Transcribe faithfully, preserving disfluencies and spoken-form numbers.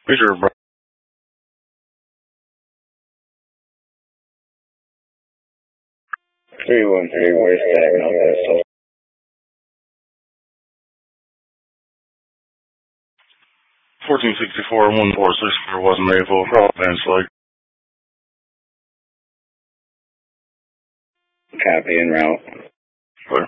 Sure, bro. three one three, where's that number? fourteen sixty-four, one four six four wasn't able to advance like. Copy en route.